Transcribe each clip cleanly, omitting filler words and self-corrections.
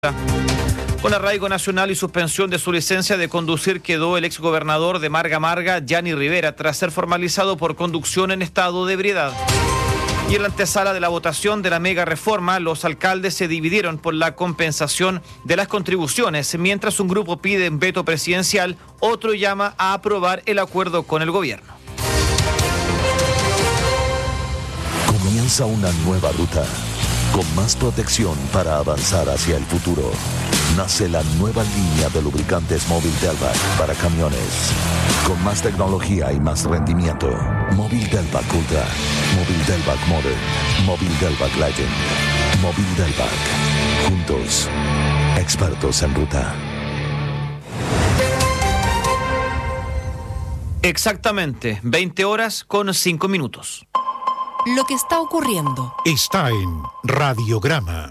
Con arraigo nacional y suspensión de su licencia de conducir quedó el exgobernador de Marga Marga, Gianni Rivera, tras ser formalizado por conducción en estado de ebriedad. Y en la antesala de la votación de la mega reforma, los alcaldes se dividieron por la compensación de las contribuciones. Mientras un grupo pide veto presidencial, otro llama a aprobar el acuerdo con el gobierno. Comienza una nueva ruta, con más protección para avanzar hacia el futuro. Nace la nueva línea de lubricantes Móvil Delvac para camiones. Con más tecnología y más rendimiento. Móvil Delvac Ultra, Móvil Delvac Modern, Móvil Delvac Legend, Móvil Delvac. Juntos, expertos en ruta. Exactamente, 20 horas con 5 minutos. Lo que está ocurriendo está en Radiograma.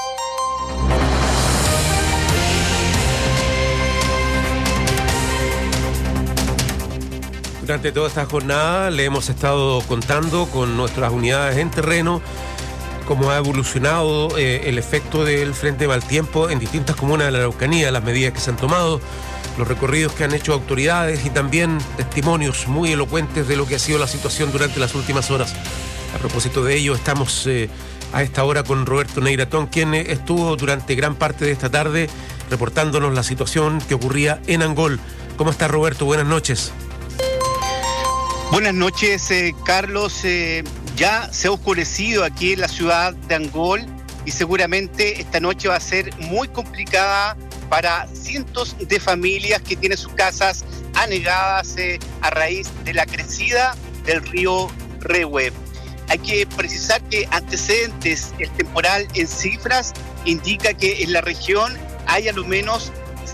Durante toda esta jornada le hemos estado contando con nuestras unidades en terreno cómo ha evolucionado el efecto del frente de mal tiempo en distintas comunas de la Araucanía, las medidas que se han tomado, los recorridos que han hecho autoridades y también testimonios muy elocuentes de lo que ha sido la situación durante las últimas horas. A propósito de ello, estamos a esta hora con Roberto Neiratón, quien estuvo durante gran parte de esta tarde reportándonos la situación que ocurría en Angol. ¿Cómo está, Roberto? Buenas noches. Buenas noches, Carlos. Ya se ha oscurecido aquí en la ciudad de Angol y seguramente esta noche va a ser muy complicada para cientos de familias que tienen sus casas anegadas a raíz de la crecida del río Rehue. Hay que precisar que antecedentes, el temporal en cifras indica que en la región hay a lo menos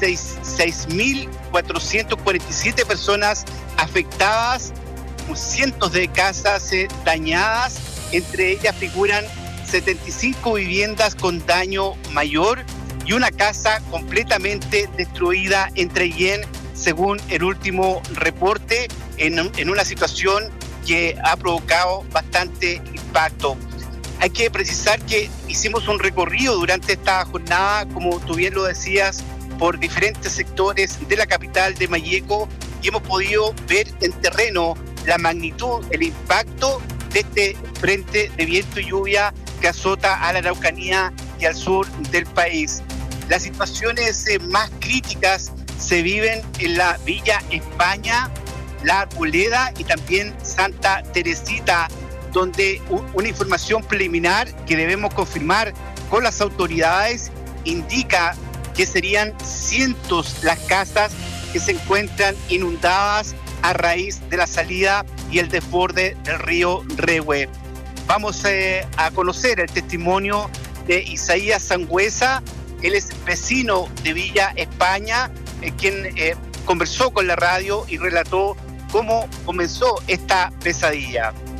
6.447 personas afectadas, cientos de casas dañadas, entre ellas figuran 75 viviendas con daño mayor y una casa completamente destruida en Trellén, según el último reporte, en una situación que ha provocado bastante impacto. Hay que precisar que hicimos un recorrido durante esta jornada, como tú bien lo decías, por diferentes sectores de la capital de Malleco y hemos podido ver en terreno la magnitud, el impacto de este frente de viento y lluvia que azota a la Araucanía y al sur del país. Las situaciones más críticas se viven en la Villa España, La Arboleda y también Santa Teresita, donde una información preliminar que debemos confirmar con las autoridades indica que serían cientos las casas que se encuentran inundadas a raíz de la salida y el desborde del río Rehue. Vamos a conocer el testimonio de Isaías Sangüesa. Él es vecino de Villa España, quien conversó con la radio y relató cómo comenzó esta pesadilla.